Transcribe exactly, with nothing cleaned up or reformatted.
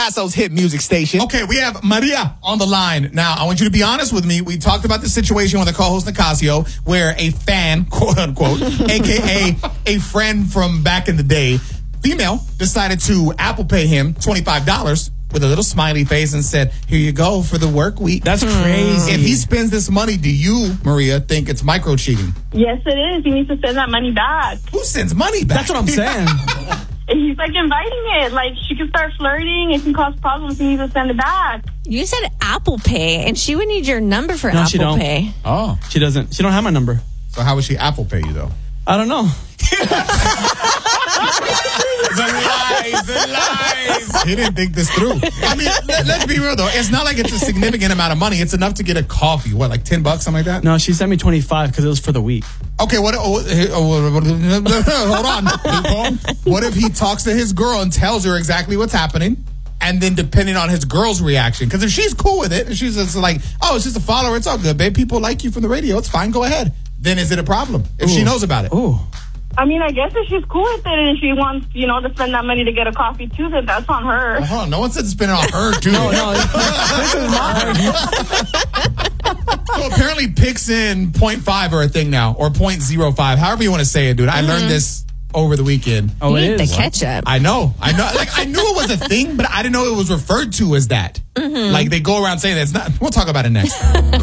Passo's hit music station. Okay, we have Maria on the line. Now, I want you to be honest with me. We talked about the situation with the co-host Nicasio, where a fan, quote unquote, a k a a friend from back in the day, female, decided to Apple Pay him twenty-five dollars with a little smiley face and said, here you go for the work week. That's crazy. If he spends this money, do you, Maria, think it's micro cheating? Yes, it is. He needs to send that money back. Who sends money back? That's what I'm saying. He's like inviting it. Like, she can start flirting. It can cause problems. He needs to send it back. You said Apple Pay, and she would need your number for No, Apple she don't. Pay. Oh. She doesn't. She don't have my number. So how would she Apple Pay you, though? I don't know. The lies, the lies. He didn't think this through. I mean, let, let's be real, though. It's not like it's a significant amount of money. It's enough to get a coffee. What, like ten bucks, something like that? No, she sent me twenty-five because it was for the week. Okay, what? Oh, oh, hold on. What if he talks to his girl and tells her exactly what's happening? And then depending on his girl's reaction, because if she's cool with it, and she's just like, oh, it's just a follower, it's all good, babe. People like you from the radio. It's fine. Go ahead. Then is it a problem if Ooh. she knows about it? Ooh. I mean, I guess if she's cool with it and she wants, you know, to spend that money to get a coffee too, then that's on her. Well, hold on. No one said to spend it on her, too. No, no. This is mine. So apparently Pix in point five are a thing now, or point zero five, however you want to say it, dude. I learned this over the weekend. Oh, You it need is. the ketchup. I know. I know. Like, I knew it was a thing, but I didn't know it was referred to as that. Like, they go around saying that. It's not. We'll talk about it next.